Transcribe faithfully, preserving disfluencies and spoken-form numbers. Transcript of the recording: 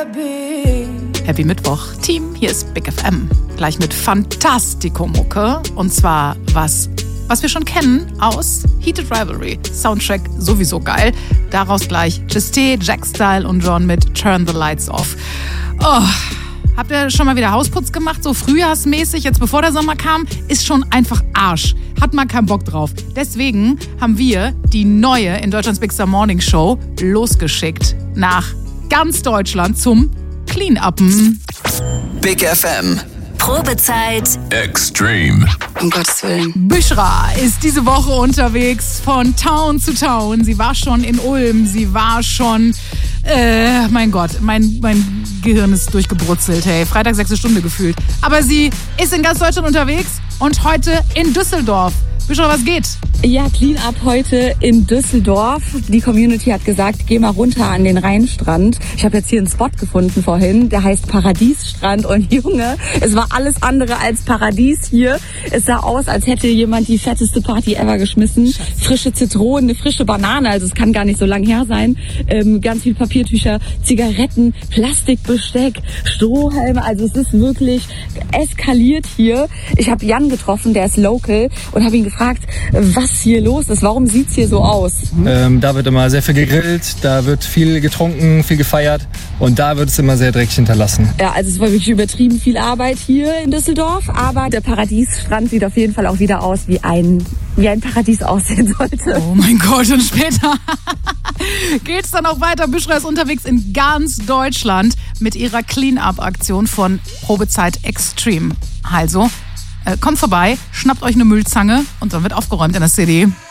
Happy Mittwoch, Team, hier ist Big F M. Gleich mit Fantastico-Mucke. Und zwar was, was wir schon kennen aus Heated Rivalry. Soundtrack sowieso geil. Daraus gleich Justé, Jack-Style und John mit Turn the Lights Off. Oh, habt ihr schon mal wieder Hausputz gemacht? So frühjahrsmäßig, jetzt bevor der Sommer kam? Ist schon einfach Arsch. Hat man keinen Bock drauf. Deswegen haben wir die neue in Deutschlands Big Star Morning Show losgeschickt nach ganz Deutschland zum Clean-Uppen. Big F M. Probezeit Extreme. Um Gottes Willen. Büschra ist diese Woche unterwegs von Town zu Town. Sie war schon in Ulm, sie war schon... Äh, mein Gott, mein, mein Gehirn ist durchgebrutzelt, hey. Freitag sechste Stunde gefühlt. Aber sie ist in ganz Deutschland unterwegs und heute in Düsseldorf. Büschra, was geht? Ja, Clean Up heute in Düsseldorf. Die Community hat gesagt, geh mal runter an den Rheinstrand. Ich habe jetzt hier einen Spot gefunden vorhin, der heißt Paradiesstrand. Und Junge, es war alles andere als Paradies hier. Es sah aus, als hätte jemand die fetteste Party ever geschmissen. Scheiße. Frische Zitronen, eine frische Banane, also es kann gar nicht so lang her sein. Ähm, ganz viel Papiertücher, Zigaretten, Plastikbesteck, Strohhalme. Also es ist wirklich eskaliert hier. Ich habe Jan getroffen, der ist local, und habe ihn gefragt, was hier los ist. Warum sieht's hier so aus? Ähm, da wird immer sehr viel gegrillt, da wird viel getrunken, viel gefeiert und da wird es immer sehr dreckig hinterlassen. Ja, also es war wirklich übertrieben viel Arbeit hier in Düsseldorf, aber der Paradiesstrand sieht auf jeden Fall auch wieder aus, wie ein, wie ein Paradies aussehen sollte. Oh mein Gott, und später geht's dann auch weiter. Büschra ist unterwegs in ganz Deutschland mit ihrer Clean-Up-Aktion von Probezeit Extreme. Also, Kommt vorbei, schnappt euch eine Müllzange und dann wird aufgeräumt in der City.